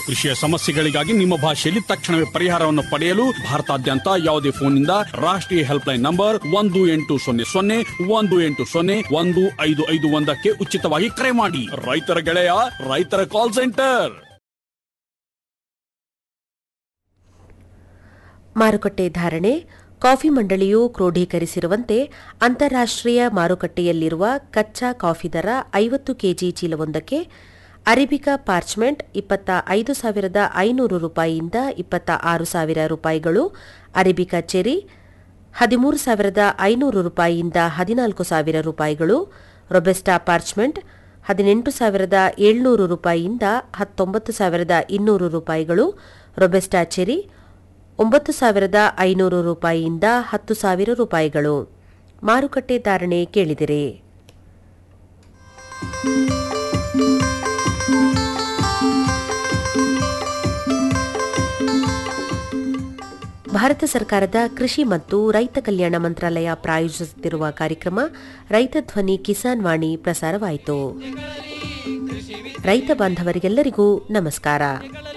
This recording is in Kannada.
ಕೃಷಿಯ ಸಮಸ್ಯೆಗಳಿಗಾಗಿ ನಿಮ್ಮ ಭಾಷೆಯಲ್ಲಿ ತಕ್ಷಣವೇ ಪರಿಹಾರವನ್ನು ಪಡೆಯಲು ಭಾರತಾದ್ಯಂತ ಯಾವುದೇ ಫೋನ್ನಿಂದ ರಾಷ್ಟ್ರೀಯ ಹೆಲ್ಪ್ಲೈನ್ ನಂಬರ್ 1800 ಉಚಿತವಾಗಿ ಕರೆ ಮಾಡಿ. ರೈತರ ಗೆಳೆಯ, ರೈತರ ಕಾಲ್ ಸೆಂಟರ್. ಮಾರುಕಟ್ಟೆ ಧಾರಣೆ. ಕಾಫಿ ಮಂಡಳಿಯು ಕ್ರೋಢೀಕರಿಸಿರುವಂತೆ ಅಂತಾರಾಷ್ಟ್ರೀಯ ಮಾರುಕಟ್ಟೆಯಲ್ಲಿರುವ ಕಚ್ಚಾ ಕಾಫಿ ದರ 50 ಕೆಜಿ ಚೀಲವೊಂದಕ್ಕೆ ಅರೇಬಿಕಾ ಪಾರ್ಚ್ಮೆಂಟ್ 25,500 ರೂಪಾಯಿಯಿಂದ 26,000 ರೂಪಾಯಿಗಳು, ಅರೇಬಿಕಾ ಚೆರಿ 13,500 ರೂಪಾಯಿಯಿಂದ 14,000 ರೂಪಾಯಿಗಳು, ರೊಬೆಸ್ಟಾ ಪಾರ್ಚ್ಮೆಂಟ್ 18,700 ರೂಪಾಯಿಯಿಂದ 19,200 ರೂಪಾಯಿಗಳು, ರೊಬೆಸ್ಟಾ ಚೆರಿ 9,500 ರೂಪಾಯಿಯಿಂದ 10,000 ರೂಪಾಯಿಗಳು. ಮಾರುಕಟ್ಟೆ ಧಾರಣೆ ಕೇಳಿದಿರಿ. ಭಾರತ ಸರ್ಕಾರದ ಕೃಷಿ ಮತ್ತು ರೈತ ಕಲ್ಯಾಣ ಮಂತ್ರಾಲಯ ಪ್ರಾಯೋಜಿಸುತ್ತಿರುವ ಕಾರ್ಯಕ್ರಮ ರೈತ ಧ್ವನಿ ಕಿಸಾನ್ ವಾಣಿ ಪ್ರಸಾರವಾಯಿತು. ರೈತ ಬಾಂಧವರಿಗೆಲ್ಲರಿಗೂ ನಮಸ್ಕಾರ.